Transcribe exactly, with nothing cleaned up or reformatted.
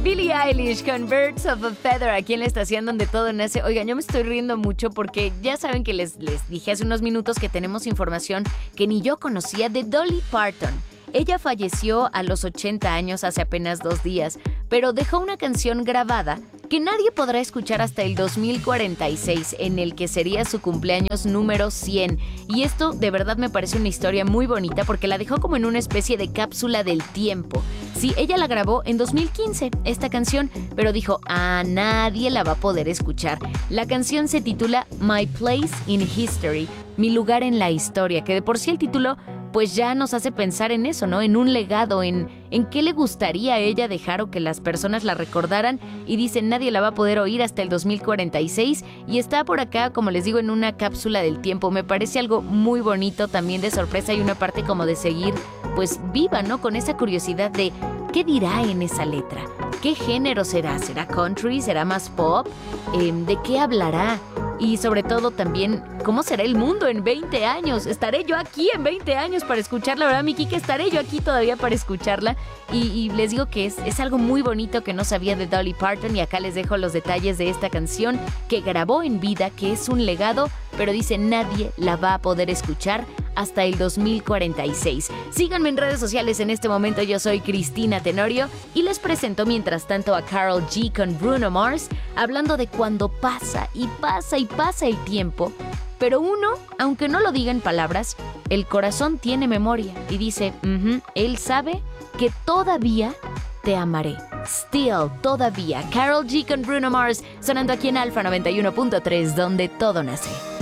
Billie Eilish con Birds of a Feather aquí en la estación donde todo nace. Oigan, yo me estoy riendo mucho porque ya saben que les, les dije hace unos minutos que tenemos información que ni yo conocía de Dolly Parton. Ella falleció a los ochenta años hace apenas dos días, pero dejó una canción grabada que nadie podrá escuchar hasta el dos mil cuarenta y seis, en el que sería su cumpleaños número cien. Y esto de verdad me parece una historia muy bonita porque la dejó como en una especie de cápsula del tiempo. Sí, ella la grabó en dos mil quince, esta canción, pero dijo, a nadie la va a poder escuchar. La canción se titula My Place in History, mi lugar en la historia, que de por sí el título pues ya nos hace pensar en eso, ¿no? En un legado, en, en qué le gustaría a ella dejar o que las personas la recordaran. Y dicen, nadie la va a poder oír hasta el dos mil cuarenta y seis. Y está por acá, como les digo, en una cápsula del tiempo. Me parece algo muy bonito, también de sorpresa. Hay una parte como de seguir, pues viva, ¿no? Con esa curiosidad de, ¿qué dirá en esa letra? ¿Qué género será? ¿Será country? ¿Será más pop? Eh, ¿De qué hablará? Y sobre todo también, ¿cómo será el mundo en veinte años? ¿Estaré yo aquí en veinte años para escucharla? ¿Verdad, mi Kike? ¿Estaré yo aquí todavía para escucharla? Y, y les digo que es, es algo muy bonito que no sabía de Dolly Parton. Y acá les dejo los detalles de esta canción que grabó en vida, que es un legado, pero dice nadie la va a poder escuchar hasta el dos mil cuarenta y seis. Síganme en redes sociales en este momento. Yo soy Cristina Tenorio y les presento mientras tanto a Karol G con Bruno Mars, hablando de cuando pasa y pasa y pasa el tiempo, pero uno, aunque no lo diga en palabras, el corazón tiene memoria y dice, uh-huh, él sabe que todavía te amaré. Still, todavía. Karol G con Bruno Mars, sonando aquí en Alfa noventa y uno punto tres, donde todo nace.